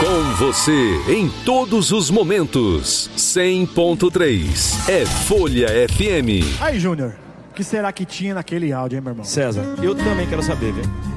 Com você em todos os momentos. 100.3 é Folha FM. Aí, Júnior, o que será que tinha naquele áudio, hein, meu irmão? César, eu também quero saber, viu?